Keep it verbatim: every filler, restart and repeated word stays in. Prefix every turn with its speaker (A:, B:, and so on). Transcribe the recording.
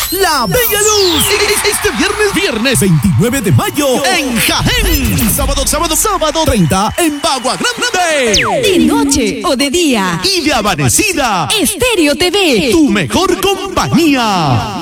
A: La Bella Luz. Este viernes, viernes veintinueve de mayo en Jaén. Y sábado, sábado, sábado treinta en Bagua Grande.
B: De noche o de día.
A: Y de amanecida.
B: Estéreo T V.
A: Tu mejor compañía.